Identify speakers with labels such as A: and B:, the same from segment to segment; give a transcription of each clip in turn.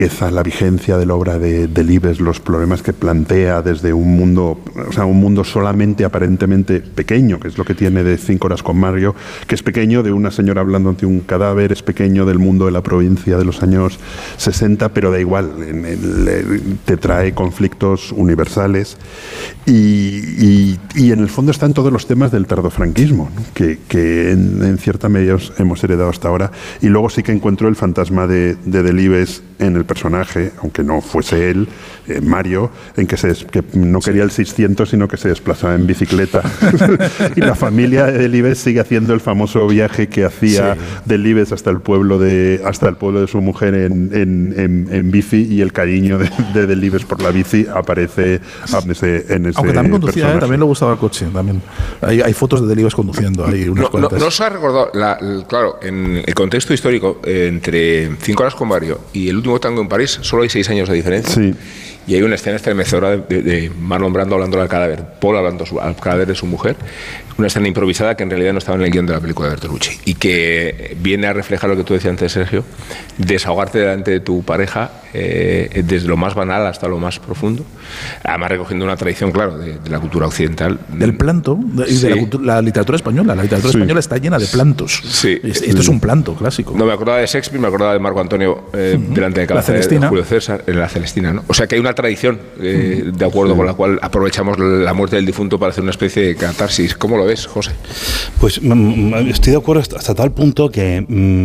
A: la vigencia de la obra de Delibes, los problemas que plantea desde un mundo, o sea, un mundo solamente aparentemente pequeño, que es lo que tiene de 5 horas con Mario, que es pequeño de una señora hablando ante un cadáver, es pequeño del mundo de la provincia de los años 60, pero da igual, te trae conflictos universales y en el fondo están todos los temas del tardofranquismo, ¿no? que en cierta medida hemos heredado hasta ahora, y luego sí que encuentro el fantasma de Delibes en el personaje, aunque no fuese él, Mario, en que no quería el 600, sino que se desplazaba en bicicleta. Y la familia de Delibes sigue haciendo el famoso viaje que hacía Delibes hasta el pueblo de su mujer en bici, y el cariño de Delibes por la bici aparece en ese
B: aunque también conducía,
A: personaje.
B: también le gustaba el coche. También. Hay fotos de Delibes conduciendo. Hay unas cuantas.
C: No se ha recordado, claro, en el contexto histórico, entre 5 horas con Mario y el último tango en París, solo hay 6 años de diferencia.
A: Sí.
C: Y hay una escena estremecedora de Marlon Brando hablando al cadáver, Paul hablando al cadáver de su mujer, una escena improvisada que en realidad no estaba en el guión de la película de Bertolucci y que viene a reflejar lo que tú decías antes, Sergio, desahogarte delante de tu pareja desde lo más banal hasta lo más profundo, además recogiendo una tradición, claro, de la cultura occidental.
B: Del planto y de la literatura española. La literatura española está llena de plantos.
C: Sí.
B: Esto es un planto clásico.
C: No me acordaba de Shakespeare, me acordaba de Marco Antonio delante de Calafé, de Julio César, en la Celestina, ¿no? O sea que hay una tradición de acuerdo con la cual aprovechamos la muerte del difunto para hacer una especie de catarsis. ¿Cómo lo ves, José?
D: Pues estoy de acuerdo hasta tal punto que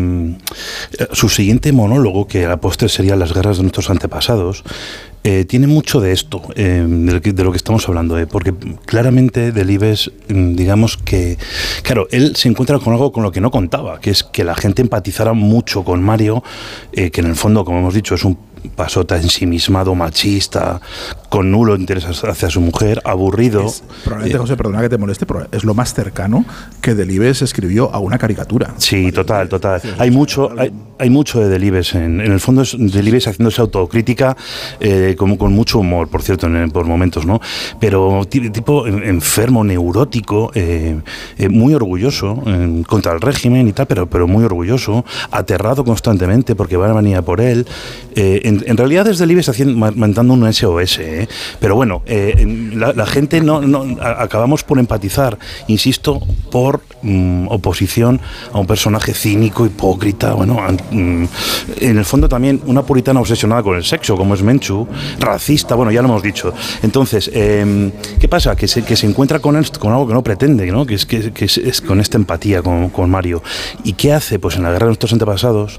D: su siguiente monólogo, que a la postre serían las guerras de nuestros antepasados, tiene mucho de esto, de lo que estamos hablando, porque claramente Delibes, digamos que, claro, él se encuentra con algo con lo que no contaba, que es que la gente empatizara mucho con Mario, que en el fondo, como hemos dicho, es un pasota ensimismado, machista, con nulo interés hacia su mujer, aburrido.
B: Probablemente, José, perdona que te moleste, pero es lo más cercano que Delibes escribió a una caricatura.
D: Sí, total. Hay mucho de Delibes. En el fondo es Delibes haciéndose autocrítica, con mucho humor, por cierto, por momentos, ¿no? Pero tipo enfermo, neurótico, muy orgulloso contra el régimen y tal, pero muy orgulloso, aterrado constantemente porque van a venir a por él. En realidad es Delibes mandando un SOS, pero bueno, la gente acabamos por empatizar, insisto, por oposición a un personaje cínico, hipócrita, bueno, en el fondo también una puritana obsesionada con el sexo, como es Menchu, racista, bueno, ya lo hemos dicho. Entonces, ¿qué pasa? Que se encuentra con algo que no pretende, ¿no? Que es con esta empatía con Mario. ¿Y qué hace? Pues en la guerra de nuestros antepasados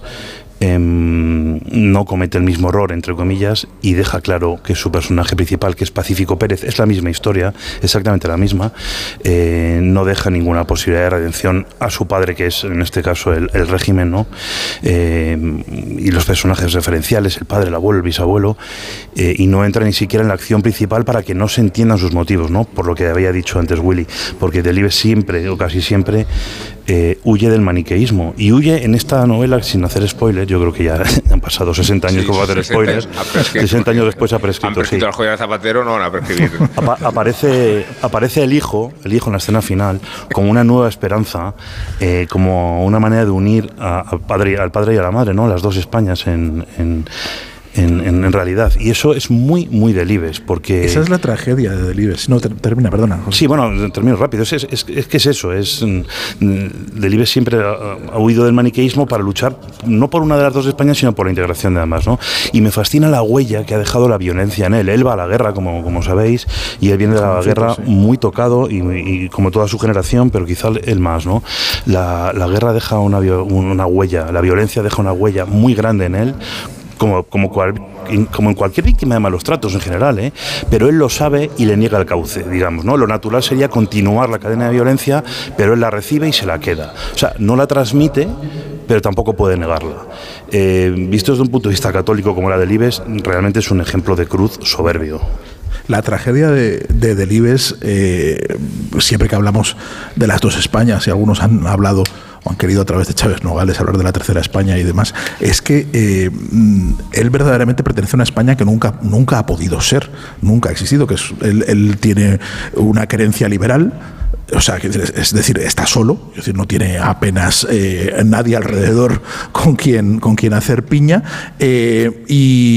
D: no comete el mismo error, entre comillas, y deja claro que su personaje principal, que es Pacífico Pérez, es la misma historia, exactamente la misma. No deja ninguna posibilidad de redención a su padre, que es en este caso el régimen, ¿no? Y los personajes referenciales, el padre, el abuelo, el bisabuelo, y no entra ni siquiera en la acción principal para que no se entiendan sus motivos, ¿no? Por lo que había dicho antes Willy, porque Delibes siempre, o casi siempre, huye del maniqueísmo, y huye en esta novela, sin hacer spoiler, yo creo que ya han pasado 60 años como hacer spoilers, 60 años después ha prescrito.
C: Han prescrito al joya de Zapatero, no van a prescribir.
D: Aparece el hijo en la escena final, como una nueva esperanza, como una manera de unir al padre y a la madre, ¿no? Las dos Españas en realidad, y eso es muy, muy Delibes, porque...
B: Esa es la tragedia de Delibes. No, termina, perdona, José.
D: Sí, bueno, termino rápido. Es que es eso, Delibes siempre ha huido del maniqueísmo para luchar, no por una de las dos Españas, sino por la integración de ambas, ¿no? Y me fascina la huella que ha dejado la violencia en él. Él va a la guerra, como sabéis, y él viene de la guerra muy tocado, y como toda su generación, pero quizá él más, ¿no? La guerra deja una huella, la violencia deja una huella muy grande en él, como en cualquier víctima de malos tratos en general, pero él lo sabe y le niega el cauce, digamos, ¿no? Lo natural sería continuar la cadena de violencia, pero él la recibe y se la queda. O sea, no la transmite, pero tampoco puede negarla. Visto desde un punto de vista católico como la de Delibes, realmente es un ejemplo de cruz soberbio.
B: La tragedia de Delibes, siempre que hablamos de las dos Españas, y algunos han hablado o han querido a través de Chávez Nogales hablar de la tercera España y demás, es que él verdaderamente pertenece a una España que nunca ha podido ser, nunca ha existido, que él tiene una creencia liberal, O sea, es decir, está solo, es decir, no tiene apenas nadie alrededor con quien hacer piña, y